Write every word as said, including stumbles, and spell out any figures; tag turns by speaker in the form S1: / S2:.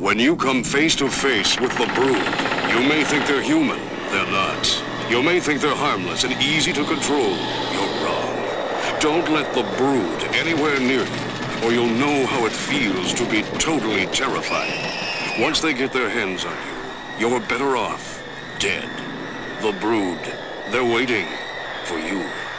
S1: When you come face to face with the Brood, you may think they're human. They're not. You may think they're harmless and easy to control. You're wrong. Don't let the Brood anywhere near you, or you'll know how it feels to be totally terrified. Once they get their hands on you, you're better off dead. The Brood, they're waiting for you.